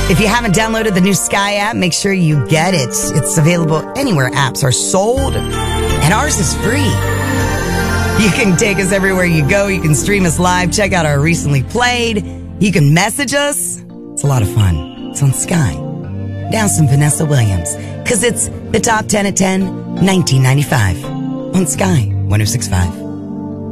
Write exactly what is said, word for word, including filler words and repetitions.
If you haven't downloaded the new Sky app, make sure you get it. It's available anywhere apps are sold, and ours is free. You can take us everywhere you go. You can stream us live, check out our recently played. You can message us. It's a lot of fun. It's on Sky. Down some Vanessa Williams, because it's the top ten at ten, nineteen ninety-five on Sky one oh six point five.